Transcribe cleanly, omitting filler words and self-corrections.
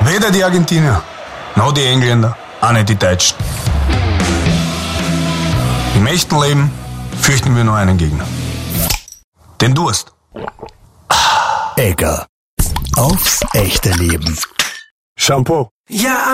Weder die Argentinier, noch die Engländer, auch nicht die Deutschen. Im echten Leben fürchten wir nur einen Gegner. Den Durst. Egger. Aufs echte Leben. Shampoo. Ja,